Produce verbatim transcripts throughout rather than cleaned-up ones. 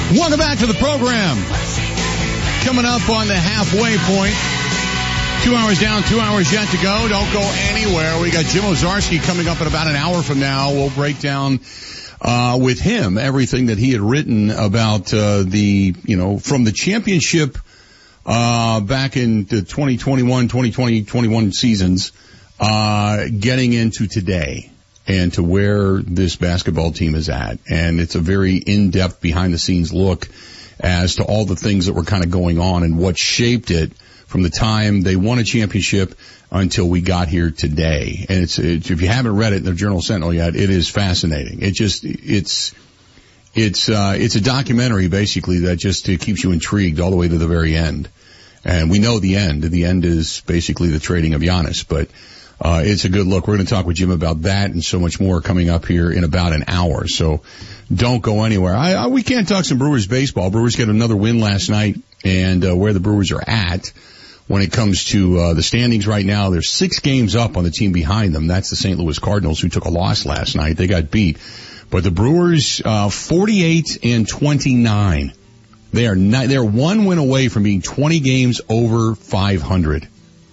Welcome back to the program. Coming up on the halfway point. Two hours down, two hours yet to go. Don't go anywhere. We got Jim Owczarski coming up in about an hour from now. We'll break down uh with him everything that he had written about uh the, you know, from the championship uh back in the twenty twenty-one, twenty twenty, twenty-one seasons, uh getting into today and to where this basketball team is at. And it's a very in-depth behind-the-scenes look as to all the things that were kind of going on and what shaped it from the time they won a championship until we got here today. And it's, it's if you haven't read it in the Journal Sentinel yet, it is fascinating. It just, it's, it's, uh, it's a documentary basically that just uh, keeps you intrigued all the way to the very end. And we know the end. The end is basically the trading of Giannis, but uh, it's a good look. We're going to talk with Jim about that and so much more coming up here in about an hour. So don't go anywhere. I, I, we can't talk some Brewers baseball. Brewers get another win last night, and uh, where the Brewers are at when it comes to uh, the standings right now, they're six games up on the team behind them. That's the Saint Louis Cardinals, who took a loss last night. They got beat. But the Brewers, uh, forty-eight and twenty-nine. They are not, they're one win away from being twenty games over five hundred.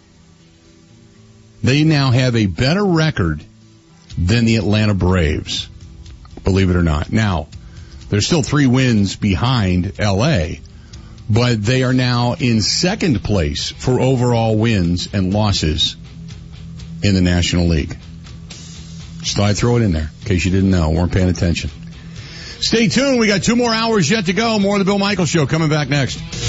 They now have a better record than the Atlanta Braves, believe it or not. Now, they're still three wins behind L A, but they are now in second place for overall wins and losses in the National League. Just thought I'd throw it in there in case you didn't know, weren't paying attention. Stay tuned. We got two more hours yet to go. More of the Bill Michaels Show coming back next.